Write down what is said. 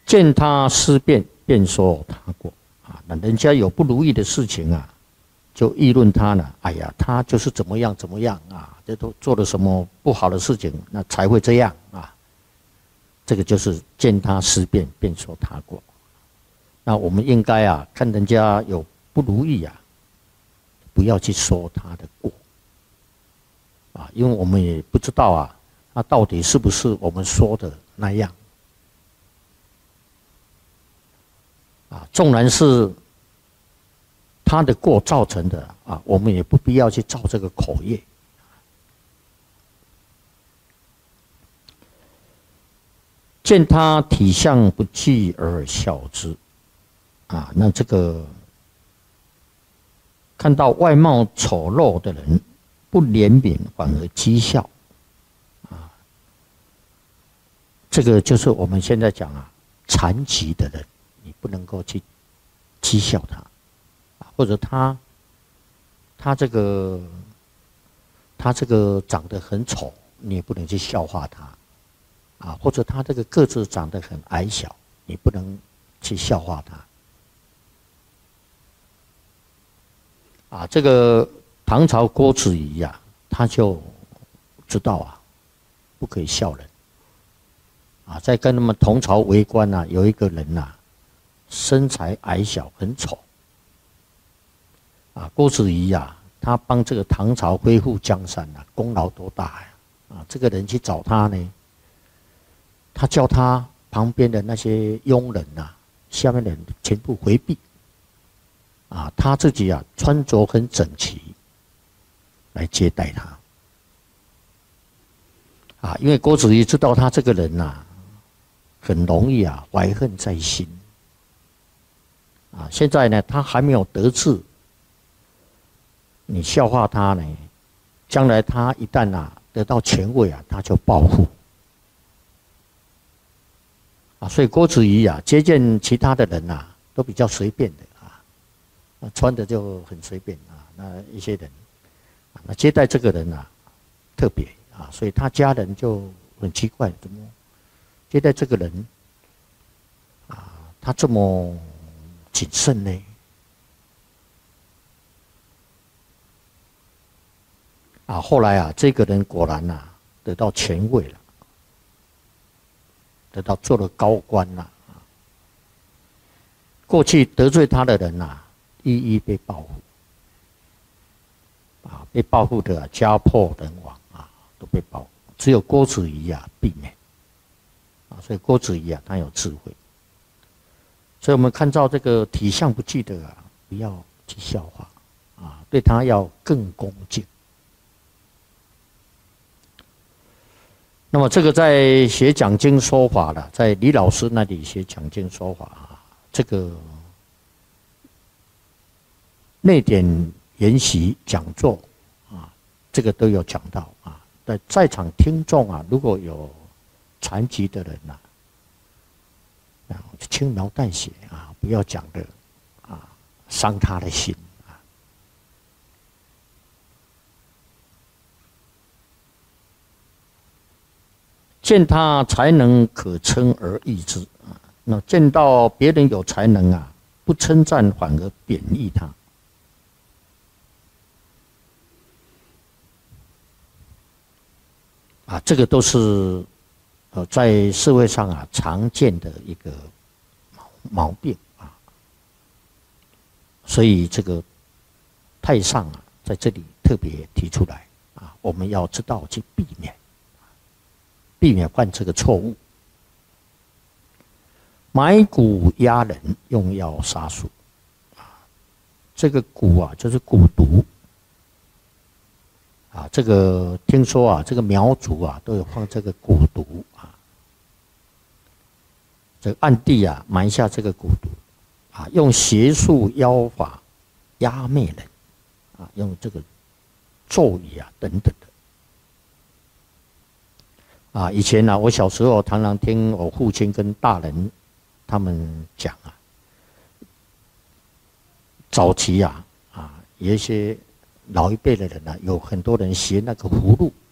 见他思变，便说他过啊。那人家有不如意的事情啊，就议论他呢。哎呀，他就是怎么样怎么样啊，这都做了什么不好的事情，那才会这样啊。这个就是见他思变，便说他过。那我们应该啊，看人家有不如意啊，不要去说他的过啊，因为我们也不知道啊，他到底是不是我们说的那样啊。纵然是他的过造成的啊，我们也不必要去造这个口业。见他体相不济而笑之啊，那这个看到外貌丑陋的人不怜悯，反而讥笑啊，这个就是我们现在讲啊，残疾的人，你不能够去讥笑他啊，或者他这个长得很丑，你也不能去笑话他啊，或者他这个个子长得很矮小，你不能去笑话他啊。这个唐朝郭子仪啊，他就知道啊，不可以笑人啊。在跟他们同朝为官啊，有一个人啊，身材矮小，很丑啊。郭子仪啊，他帮这个唐朝恢复江山啊，功劳多大呀！啊，这个人去找他呢，他叫他旁边的那些佣人啊，下面的人全部回避啊，他自己啊穿着很整齐来接待他啊。因为郭子仪知道他这个人啊，很容易啊怀恨在心啊。现在呢，他还没有得志，你笑话他呢，将来他一旦啊得到权位啊，他就报复啊。所以郭子仪啊接见其他的人啊，都比较随便的啊，穿的就很随便啊。那一些人，那接待这个人啊特别啊，所以他家人就很奇怪，怎么接待这个人啊，他这么谨慎呢？啊，后来啊，这个人果然啊得到权位了，得到做了高官了啊。过去得罪他的人啊，一一被报复啊，被报复的啊家破人亡啊，都被报复。只有郭子仪啊避免啊，所以郭子仪啊他有智慧。所以我们看到这个体相不济的啊，不要去笑话啊，对他要更恭敬。那么这个在写讲经说法了，在李老师那里写讲经说法啊，这个内典研习讲座啊，这个都有讲到啊。在场听众啊，如果有残疾的人呐，轻描淡写啊，不要讲的啊，伤他的心。见他才能可称而异之啊，那见到别人有才能啊，不称赞反而贬义他啊，这个都是在社会上啊常见的一个毛病啊。所以这个太上啊在这里特别提出来啊，我们要知道去避免犯这个错误。买蛊压人，用药杀鼠啊，这个蛊啊就是蛊毒啊。这个听说啊，这个苗族啊都有放这个蛊毒啊，这个暗地啊埋下这个蛊毒啊，用邪术妖法压灭人啊，用这个咒语啊等等的。啊，以前呢，我小时候常常听我父亲跟大人他们讲啊，早期啊，有一些老一辈的人啊，有很多人学那个葫芦